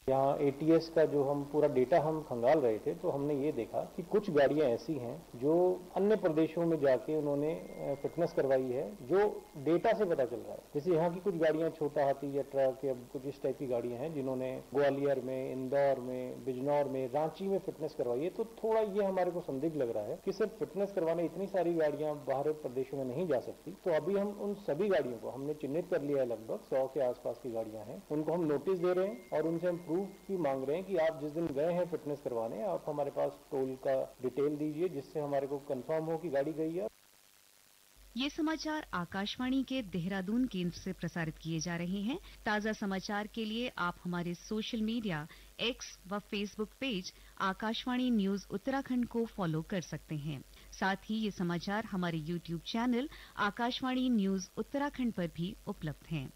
यहाँ एटीएस का जो हम पूरा डेटा हम खंगाल रहे थे तो हमने ये देखा कि कुछ गाड़ियां ऐसी हैं जो अन्य प्रदेशों में जाके उन्होंने फिटनेस करवाई है, जो डेटा से पता चल रहा है। जैसे यहाँ की कुछ गाड़ियां छोटा हाथी या ट्रक या कुछ इस टाइप की गाड़ियां हैं जिन्होंने ग्वालियर में, इंदौर में, बिजनौर में, रांची में फिटनेस करवाई है। तो थोड़ा ये हमारे को संदिग्ध लग रहा है कि सिर्फ फिटनेस करवाने इतनी सारी गाड़ियां बाहर प्रदेशों में नहीं जा सकती। तो अभी हम उन सभी गाड़ियों को हमने चिन्हित कर लिया है, लगभग 100 के आसपास की गाड़ियां हैं, उनको हम नोटिस दे रहे हैं और उनसे हम प्रूफ की मांग रहे हैं कि आप जिस दिन गए हैं फिटनेस करवाने, आप हमारे पास टोल का डिटेल दीजिए जिससे हमारे को कंफर्म हो कि गाड़ी गई है। ये समाचार आकाशवाणी के देहरादून केंद्र से प्रसारित किए जा रहे हैं। ताजा समाचार के लिए आप हमारे सोशल मीडिया एक्स व Facebook page Akashvani news Uttarakhand को फॉलो कर सकते हैं। साथ ही ये समाचार हमारे YouTube channel Akashvani news Uttarakhand पर भी उपलब्ध हैं।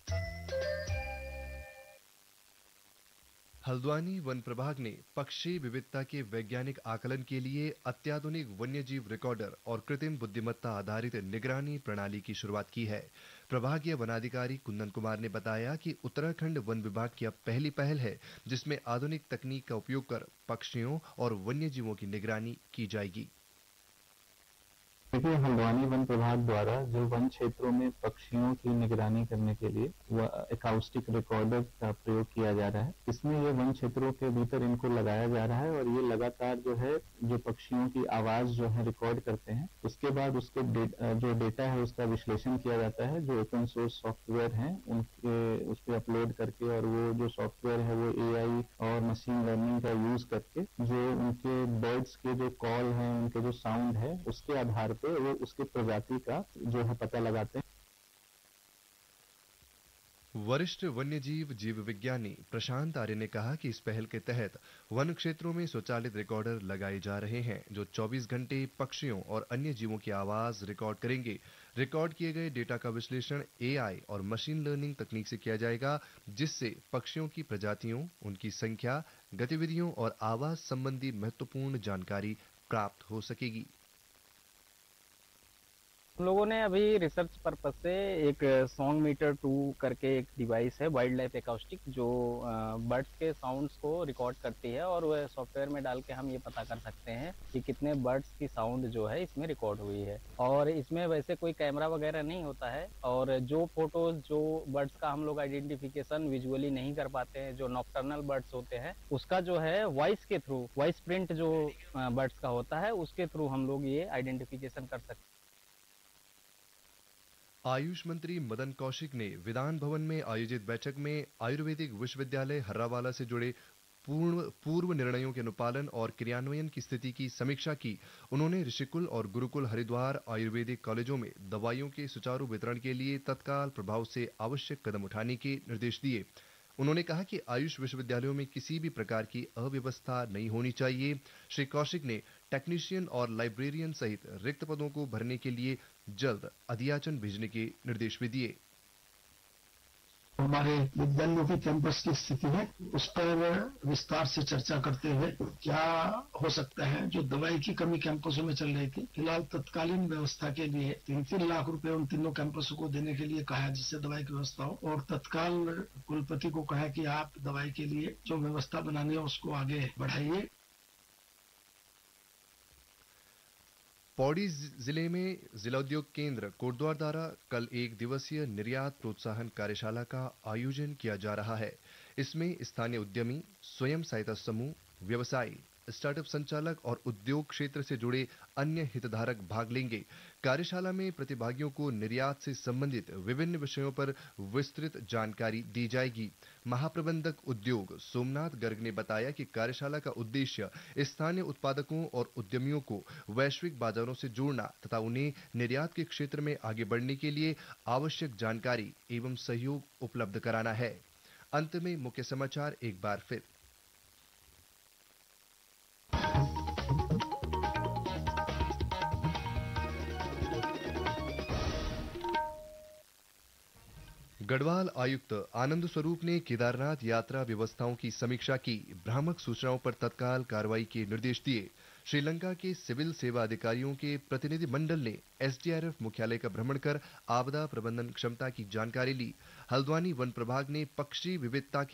हल्द्वानी वन प्रभाग ने पक्षी विविधता के वैज्ञानिक आकलन के लिए अत्याधुनिक वन्यजीव रिकॉर्डर और कृत्रिम बुद्धिमत्ता आधारित निगरानी प्रणाली की शुरुआत की है। प्रभागीय वनाधिकारी कुंदन कुमार ने बताया कि उत्तराखंड वन विभाग की अब पहली पहल है जिसमें आधुनिक तकनीक का उपयोग कर पक्षियों और वन्यजीवों की निगरानी की जाएगी। देखिए, हल्द्वानी वन प्रभाग द्वारा जो वन क्षेत्रों में पक्षियों की निगरानी करने के लिए एकाउस्टिक रिकॉर्डर का प्रयोग किया जा रहा है। इसमें ये वन क्षेत्रों के भीतर इनको लगाया जा रहा है और ये लगातार जो है जो पक्षियों की आवाज जो है रिकॉर्ड करते हैं। उसके बाद उसके जो डेटा है उसका विश्लेषण किया जाता है, जो ओपन सोर्स सॉफ्टवेयर हैं उनके उस पर अपलोड करके, और वो जो सॉफ्टवेयर है वो AI और मशीन लर्निंग का यूज करके जो उनके बर्ड्स के जो कॉल हैं, उनके जो साउंड है, उसके आधार पे वो उसके प्रजाति का जो है पता लगाते हैं। वरिष्ठ वन्यजीव जीव विज्ञानी प्रशांत आर्य ने कहा कि इस पहल के तहत वन क्षेत्रों में स्वचालित रिकॉर्डर लगाए जा रहे हैं जो 24 घंटे पक्षियों और अन्य जीवों की आवाज रिकॉर्ड करेंगे। रिकॉर्ड किए गए डेटा का विश्लेषण AI और मशीन लर्निंग तकनीक से किया जाएगा, जिससे पक्षियों की प्रजातियों, उनकी संख्या, गतिविधियों और आवाज संबंधी महत्वपूर्ण जानकारी प्राप्त हो सकेगी। हम लोगों ने अभी रिसर्च पर्पज से एक सॉन्ग मीटर 2 करके एक डिवाइस है, वाइल्ड लाइफ एकाउस्टिक, जो बर्ड्स के साउंड्स को रिकॉर्ड करती है और वह सॉफ्टवेयर में डाल के हम ये पता कर सकते हैं कि कितने बर्ड्स की साउंड जो है इसमें रिकॉर्ड हुई है। और इसमें वैसे कोई कैमरा वगैरह नहीं होता है, और जो फोटोज जो बर्ड्स का हम लोग आइडेंटिफिकेशन विजुअली नहीं कर पाते हैं, जो नॉक्टर्नल बर्ड्स होते हैं, उसका जो है वॉइस के थ्रू, वॉइस प्रिंट जो बर्ड्स का होता है उसके थ्रू हम लोग ये आइडेंटिफिकेशन कर सकते हैं। आयुष मंत्री मदन कौशिक ने विधान भवन में आयोजित बैठक में आयुर्वेदिक विश्वविद्यालय हर्रावाला से जुड़े पूर्व निर्णयों के अनुपालन और क्रियान्वयन की स्थिति की समीक्षा की। उन्होंने ऋषिकुल और गुरुकुल हरिद्वार आयुर्वेदिक कॉलेजों में दवाइयों के सुचारू वितरण के लिए तत्काल प्रभाव से आवश्यक कदम उठाने के निर्देश दिए। उन्होंने कहा कि आयुष विश्वविद्यालयों में किसी भी प्रकार की अव्यवस्था नहीं होनी चाहिए। श्री कौशिक ने टेक्नीशियन और लाइब्रेरियन सहित रिक्त पदों को भरने के लिए जल्द अधियाचन भेजने के निर्देश भी दिए। हमारे विद्यालयों के कैंपस की स्थिति है, उस पर विस्तार से चर्चा करते हुए क्या हो सकता है। जो दवाई की कमी कैंपसों में चल रही थी, फिलहाल तत्कालीन व्यवस्था के लिए 3-3 लाख रुपए उन तीनों कैंपसों को देने के लिए कहा है, जिससे दवाई की व्यवस्था हो, और तत्काल कुलपति को कहा कि आप दवाई के लिए जो व्यवस्था बनानी है उसको आगे बढ़ाइए। पौड़ी जिले में जिला उद्योग केंद्र कोटद्वार द्वारा कल एक दिवसीय निर्यात प्रोत्साहन कार्यशाला का आयोजन किया जा रहा है। इसमें स्थानीय उद्यमी, स्वयं सहायता समूह, व्यवसायी, स्टार्टअप संचालक और उद्योग क्षेत्र से जुड़े अन्य हितधारक भाग लेंगे। कार्यशाला में प्रतिभागियों को निर्यात से संबंधित विभिन्न विषयों पर विस्तृत जानकारी दी जाएगी। महाप्रबंधक उद्योग सोमनाथ गर्ग ने बताया कि कार्यशाला का उद्देश्य स्थानीय उत्पादकों और उद्यमियों को वैश्विक बाजारों से जोड़ना तथा उन्हें निर्यात के क्षेत्र में आगे बढ़ने के लिए आवश्यक जानकारी एवं सहयोग उपलब्ध कराना है। अंत में मुख्य समाचार एक बार फिर। गढ़वाल आयुक्त आनंद स्वरूप ने केदारनाथ यात्रा व्यवस्थाओं की समीक्षा की। भ्रामक सूचनाओं पर तत्काल कार्रवाई के निर्देश दिए। श्रीलंका के सिविल सेवा अधिकारियों के प्रतिनिधि मंडल ने SDRF मुख्यालय का भ्रमण कर आपदा प्रबंधन क्षमता की जानकारी ली। हल्द्वानी वन प्रभाग ने पक्षी विविधता के